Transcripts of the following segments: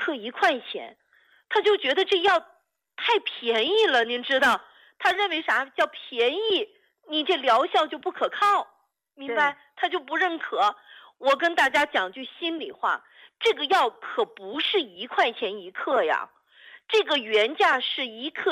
克1块钱，他就觉得这药太便宜了，您知道，他认为啥叫便宜，你这疗效就不可靠，明白？他就不认可。我跟大家讲句心里话，这个药可不是1块钱1克呀，这个原价是1克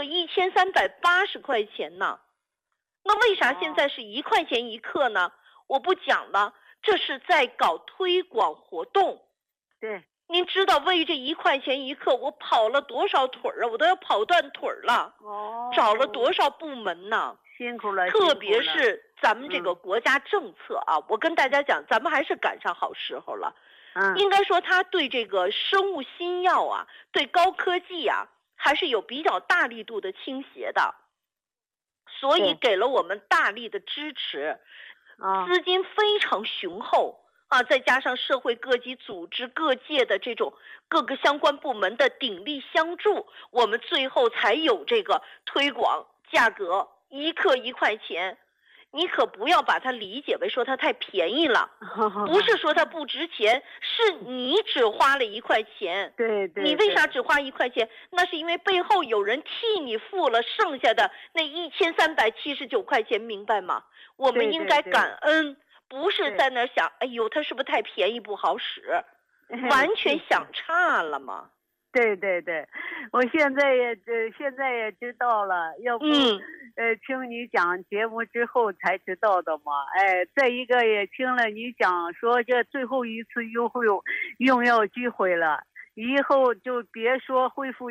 1380块钱呢。那为啥现在是1块钱1克呢？我不讲了，这是在搞推广活动。 对， 您知道为这1块钱1克我跑了多少腿啊，我都要跑断腿了。找了多少部门呢？ 辛苦了。 特别是咱们这个国家政策啊，我跟大家讲，咱们还是赶上好时候了。应该说他对这个生物新药啊，对高科技啊，还是有比较大力度的倾斜的，所以给了我们大力的支持，资金非常雄厚啊，再加上社会各级组织各界的这种各个相关部门的鼎力相助，我们最后才有这个推广价格1克1块钱。你可不要把它理解为说它太便宜了，不是说它不值钱，是你只花了1块钱。 对， 你为啥只花1块钱？那是因为背后有人替你付了剩下的那1379块钱，明白吗？我们应该感恩，不是在那想，哎呦，它是不是太便宜不好使，完全想差了嘛。 对，我现在也知道了，要不听你讲节目之后才知道的嘛。再一个也听了你讲说这最后一次用药机会了，以后就别说恢复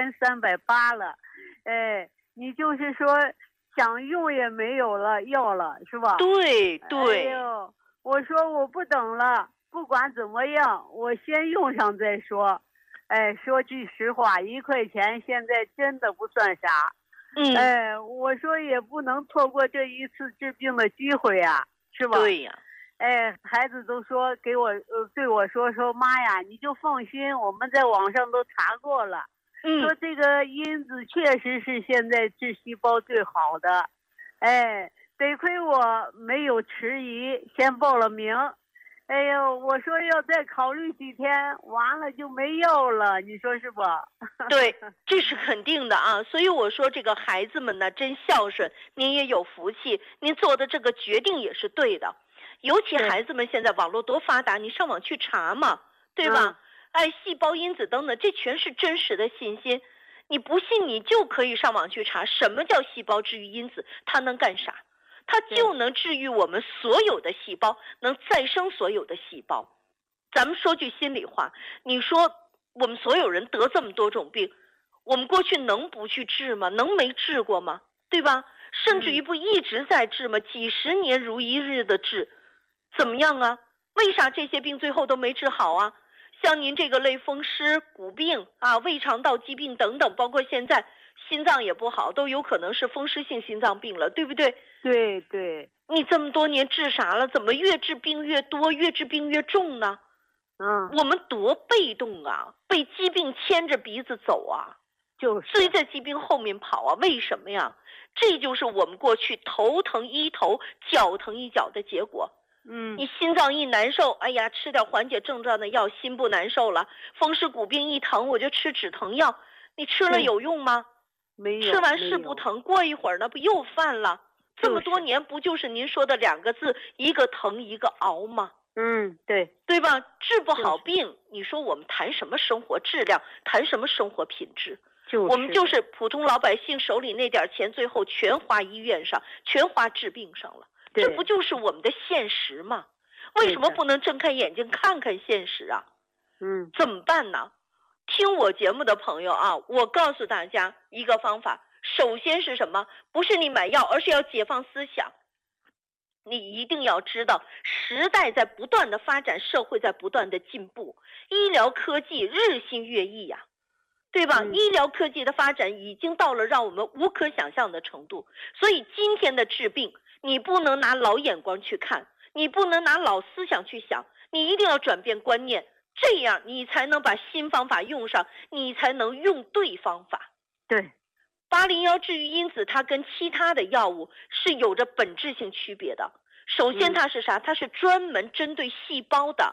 1380了，你就是说想用也没有了药了，是吧？ 对。 哎呦，我说我不等了，不管怎么样，我先用上再说。说句实话，1块钱现在真的不算啥。我说也不能错过这一次治病的机会呀，是吧？ 对呀。 孩子都说对我说妈呀，你就放心，我们在网上都查过了，说这个因子确实是现在治细胞最好的。得亏我没有迟疑，先报了名。哎呦，我说要再考虑几天，完了就没药了，你说是吧？ 对，这是肯定的啊。所以我说这个孩子们呢，真孝顺，您也有福气，您做的这个决定也是对的。尤其孩子们现在网络多发达，你上网去查嘛，对吧？细胞因子等等，这全是真实的信息。你不信，你就可以上网去查什么叫细胞治愈因子，它能干啥？它就能治愈我们所有的细胞，能再生所有的细胞。咱们说句心里话，你说我们所有人得这么多种病，我们过去能不去治吗？能没治过吗？对吧？甚至于不一直在治吗？几十年如一日的治，怎么样啊？为啥这些病最后都没治好啊？像您这个类风湿、骨病啊、胃肠道疾病等等，包括现在心脏也不好，都有可能是风湿性心脏病了，对不对？ 对。 你这么多年治啥了？怎么越治病越多，越治病越重呢？我们多被动啊，被疾病牵着鼻子走啊，追在疾病后面跑啊。为什么呀？这就是我们过去头疼医头，脚疼医脚的结果。你心脏一难受，哎呀，吃点缓解症状的药，心不难受了。风湿骨病一疼，我就吃止疼药。你吃了有用吗？ 没有。 吃完是不疼，过一会儿呢，不又犯了？这么多年不就是您说的2个字，一个疼一个熬吗？对吧？治不好病，你说我们谈什么生活质量，谈什么生活品质？我们就是普通老百姓手里那点钱，最后全花医院上，全花治病上了。这不就是我们的现实吗？为什么不能睁开眼睛看看现实啊？怎么办呢？听我节目的朋友啊，我告诉大家一个方法。首先是什么？不是你买药，而是要解放思想。你一定要知道，时代在不断的发展，社会在不断的进步，医疗科技日新月异呀，对吧？医疗科技的发展已经到了让我们无可想象的程度。所以今天的治病，你不能拿老眼光去看，你不能拿老思想去想，你一定要转变观念，这样你才能把新方法用上，你才能用对方法。 对。 801治愈因子它跟其他的药物是有着本质性区别的。首先它是啥？它是专门针对细胞的。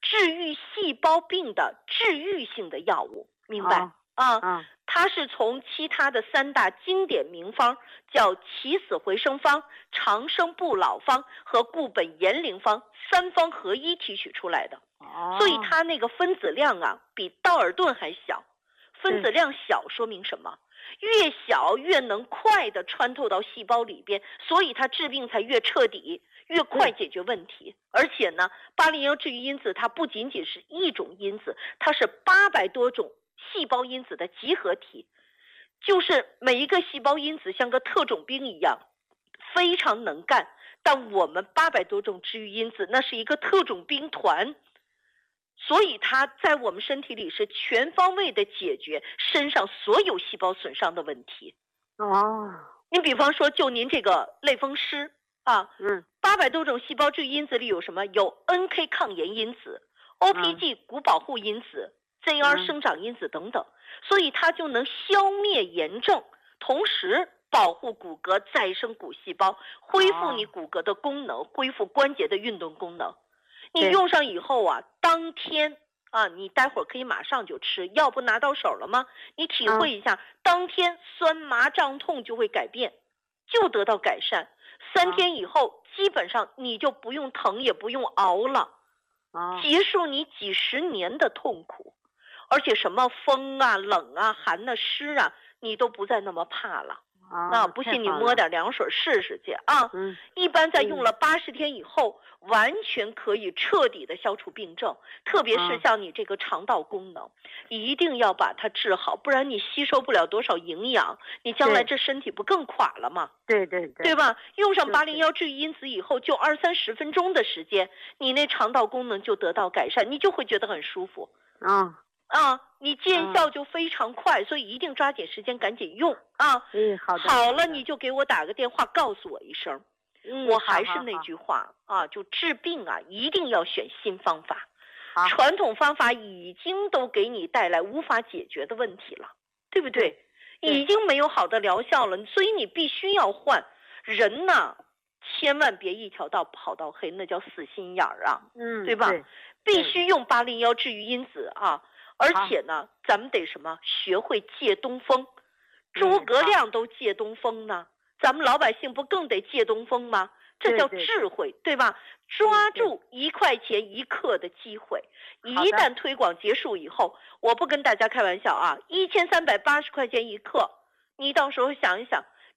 治愈细胞病的治愈性的药物，明白？它是从其他的3大经典名方，叫起死回生方、长生不老方和固本延龄方3方合一提取出来的。所以它那个分子量啊，比道尔顿还小。分子量小说明什么？越小越能快地穿透到细胞里边，所以它治病才越彻底，越快解决问题。而且呢，801治愈因子它不仅仅是一种因子，它是800多种细胞因子的集合体，就是每一个细胞因子像个特种兵一样，非常能干。但我们800多种治愈因子，那是一个特种兵团。所以它在我们身体里是全方位的解决身上所有细胞损伤的问题。你比方说就您这个类风湿啊，800多种细胞治愈因子里有什么？有 NK 抗炎因子、OPG 骨保护因子、ZR 生长因子等等，所以它就能消灭炎症，同时保护骨骼再生骨细胞，恢复你骨骼的功能，恢复关节的运动功能。你用上以后啊，当天啊，你待会儿可以马上就吃，药不拿到手了吗？你体会一下，当天酸麻胀痛就会改变，就得到改善。3天以后，基本上你就不用疼，也不用熬了，结束你几十年的痛苦，而且什么风啊、冷啊、寒啊、湿啊，你都不再那么怕了。不信你摸点凉水试试去啊！一般在用了80天以后，完全可以彻底的消除病症，特别是像你这个肠道功能，一定要把它治好，不然你吸收不了多少营养，你将来这身体不更垮了吗？对吧？用上801治愈因子以后，就20-30分钟的时间，你那肠道功能就得到改善，你就会觉得很舒服。你见效就非常快，所以一定抓紧时间赶紧用啊！好了，你就给我打个电话告诉我一声。我还是那句话啊，就治病啊，一定要选新方法。传统方法已经都给你带来无法解决的问题了，对不对？已经没有好的疗效了，所以你必须要换。人呢，千万别一条道跑到黑，那叫死心眼儿啊，对吧？必须用801治愈因子啊。而且呢，咱们得什么？学会戒东风。诸葛亮都戒东风呢，咱们老百姓不更得戒东风吗？这叫智慧，对吧？抓住1块钱1克的机会，一旦推广结束以后，我不跟大家开玩笑啊，1380块钱1克，你到时候想一想，